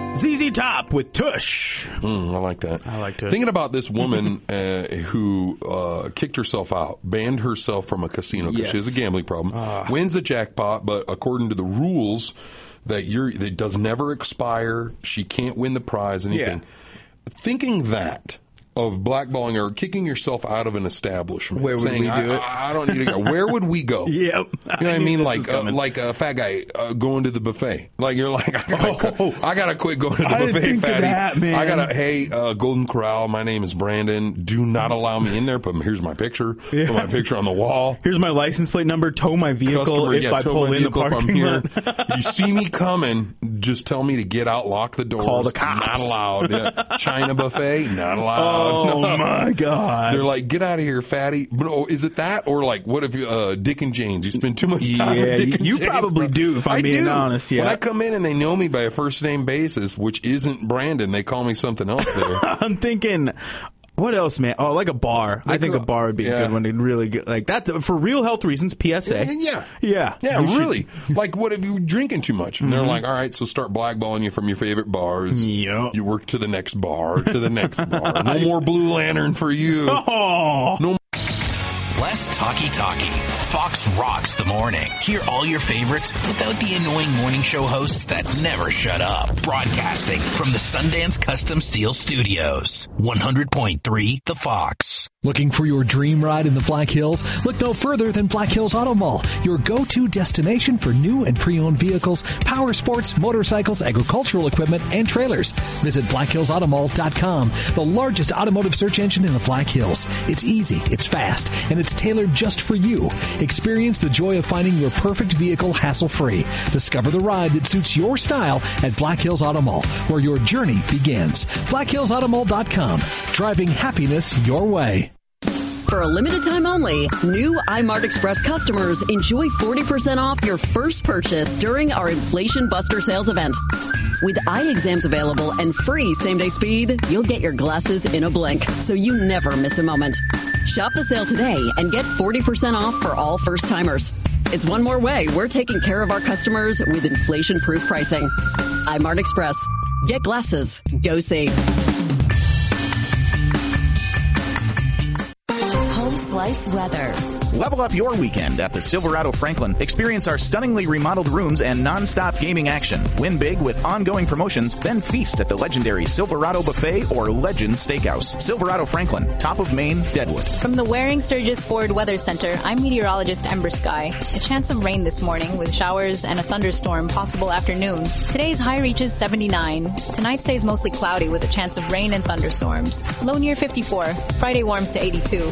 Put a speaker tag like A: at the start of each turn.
A: ZZ Top with Tush.
B: I like that.
A: I like Tush.
B: Thinking about this woman who kicked herself out, banned herself from a casino because she has a gambling problem, wins the jackpot, but according to the rules that does never expire, she can't win the prize, anything. Yeah. Thinking that of blackballing or kicking yourself out of an establishment.
A: Where would we do it?
B: I don't need to go. Where would we go?
A: Yep.
B: You know what I mean? Like a fat guy going to the buffet. Like you're like, I gotta quit going to the buffet,
A: think
B: fatty.
A: of that, man.
B: Hey, Golden Corral, my name is Brandon. Do not allow me in there. Here's my picture. Put my picture on the wall.
A: Here's my license plate number. Tow my vehicle if I pull in the parking lot.
B: You see me coming, just tell me to get out, lock the doors.
A: Call the cops.
B: Not allowed. Yeah. China buffet, not allowed.
A: Oh, my God.
B: They're like, get out of here, fatty. But, is it that? Or like, what if Dick and Jane's? You spend too much time with Dick and Jane's.
A: You probably do, if I'm being honest. Yeah.
B: When I come in and they know me by a first name basis, which isn't Brandon, they call me something else there.
A: I'm thinking... What else, man? Oh, like a bar. I think a bar would be a good one to really get like that for real health reasons. PSA.
B: Yeah. Really. Like, what if you're drinking too much? And they're like, all right, so start blackballing you from your favorite bars.
A: Yep.
B: You work to the next bar, to the next bar. No more Blue Lantern for you.
A: Oh.
B: No.
C: Less talky. Fox rocks the morning. Hear all your favorites without the annoying morning show hosts that never shut up. Broadcasting from the Sundance Custom Steel Studios. 100.3 The Fox.
D: Looking for your dream ride in the Black Hills? Look no further than Black Hills Auto Mall, your go-to destination for new and pre-owned vehicles, power sports, motorcycles, agricultural equipment, and trailers. Visit BlackHillsAutomall.com, the largest automotive search engine in the Black Hills. It's easy, it's fast, and it's tailored just for you. Experience the joy of finding your perfect vehicle hassle-free. Discover the ride that suits your style at Black Hills Auto Mall, where your journey begins. BlackHillsAutomall.com, driving happiness your way.
E: For a limited time only, new iMart Express customers enjoy 40% off your first purchase during our Inflation Buster sales event. With eye exams available and free same-day speed, you'll get your glasses in a blink, so you never miss a moment. Shop the sale today and get 40% off for all first-timers. It's one more way we're taking care of our customers with inflation-proof pricing. iMart Express. Get glasses. Go see.
F: Slice weather.
G: Level up your weekend at the Silverado Franklin. Experience our stunningly remodeled rooms and non-stop gaming action. Win big with ongoing promotions, then feast at the legendary Silverado Buffet or Legend Steakhouse. Silverado Franklin, top of Maine, Deadwood.
H: From the Waring Sturgis Ford Weather Center, I'm meteorologist Ember Sky. A chance of rain this morning with showers and a thunderstorm possible afternoon. Today's high reaches 79. Tonight stays mostly cloudy with a chance of rain and thunderstorms. Low near 54. Friday warms to 82.